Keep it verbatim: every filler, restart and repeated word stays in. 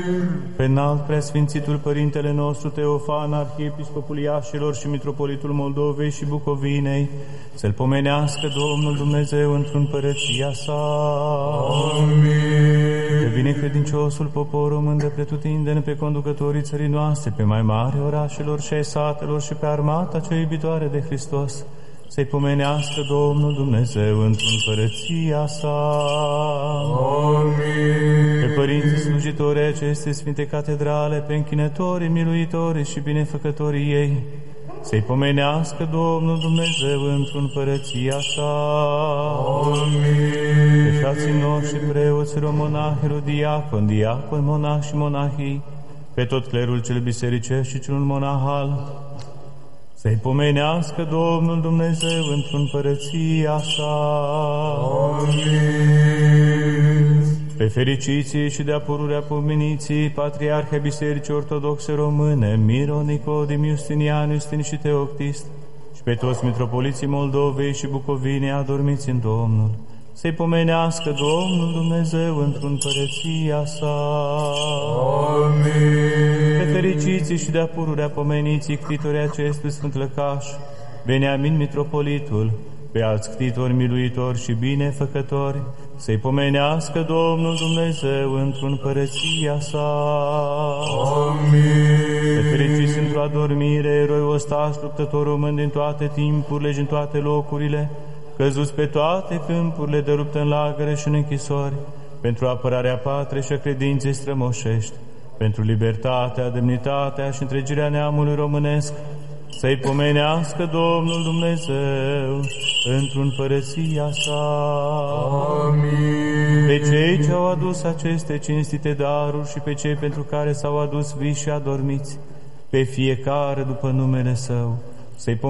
Pe înalt preasfințitul Părintele nostru Teofan, arhiepiscopul Iașilor și mitropolitul Moldovei și Bucovinei, să-l pomenească Domnul Dumnezeu într-un împărăția sa. Amin. Pe binecredinciosul popor român de pretutindeni, pe conducătorii țării noastre, pe mai mari orașelor și ai satelor și pe armata cea iubitoare de Hristos, să-i pomenească Domnul Dumnezeu într-un împărăția sa. Amin. Pe părinții slujitorii acestei sfinte catedrale, pe închinătorii, miluitorii și binefăcătorii ei, să-i pomenească Domnul Dumnezeu într-un împărăția sa. Amin. Pe frații noștri preoți, romonahi, rodiacon, diacon, monahi și monahii, pe tot clerul cel bisericesc și celul monahal, să-i pomenească Domnul Dumnezeu într-un împărăția sa. Amin. Pe fericiții și de-a pururea pomeniții, Patriarhe Bisericii Ortodoxe Române, Miron, Nicodim, Justinian, Justin și Teoctist, și pe toți mitropoliții Moldovei și Bucovinei adormiți în Domnul, să-i pomenească Domnul Dumnezeu într-un împărăția sa. Amin. Pe fericiții și de-a pururea pomeniții, ctitorii acestui sfânt lăcaș, Veniamin mitropolitul, pe alți ctitori miluitori și binefăcători, să-i pomenească Domnul Dumnezeu într-un împărăția sa. Amin. Pe fericiți într-o adormire, eroi ostași, luptători români din toate timpurile și în toate locurile, căzuți pe toate câmpurile de luptă în lagăre și în închisori, pentru apărarea patriei și a credinței strămoșești, pentru libertatea, demnitatea și întregirea neamului românesc, să-i pomenească Domnul Dumnezeu într-un împărăția sa. Amin. Pe cei ce au adus aceste cinstite daruri și pe cei pentru care s-au adus vii și adormiți, pe fiecare după numele Său, să-i